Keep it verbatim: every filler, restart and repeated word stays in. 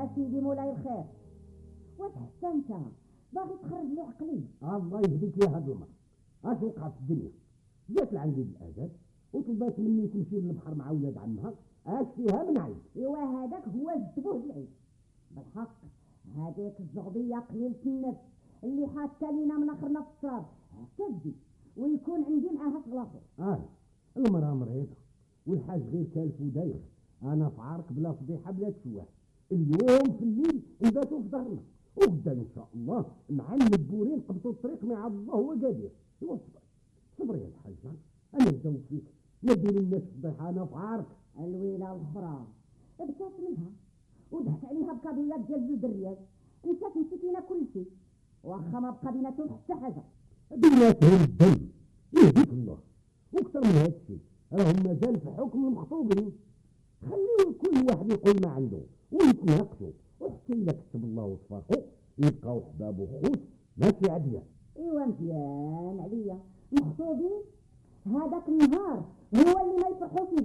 اسيدي مولاي الخير، وتحسن انت باغي تخرج لي عقلي. الله يهديك يا هاد المرة، اش وقع في الدنيا؟ جات لعندي بالاجل وطلبات مني تمشي للبحر مع ولاد عمها، اش فيها من عيب؟ ايوا هذاك هو الزبوه العيب بالحق. هذيك الزغبيه قليله النفس اللي حاطه لينا من اخرنا في التراب حتى تجي ويكون عندي معاها صغلاخو. اه المراه مريضه والحاج غير كالف ودايخ، انا في عارك بلا فضيحه بلا تشواه. اليوم في الليل نباتوا في ظهرنا، وغدا ان شاء الله مع النبورين قبطوا الطريق مع الله هو قادر. ايوا صبر صبر يا الحاجه، انا نزوج فيك ندير الناس فضيحه، انا في عارك. الويله الاخرى بكات منها ودحت عليها بقضيه ديال زوج الريال، انت نسيت لنا كل شيء واخا ما بقى بيناتهم حتى حاجه. بيناتهم الدم يهديك الله، واكثر من هذا الشيء راهم مازال في حكم المخطوبين. خليوا كل واحد يقول ما عنده ويتناقشوا، وحتى اذا كتب الله وصفاقه يبقاو حباب وخوت ماشي عديان. ايوا مزيان عليا مخطوبين، هذاك النهار هو اللي ما يفرحوا فيه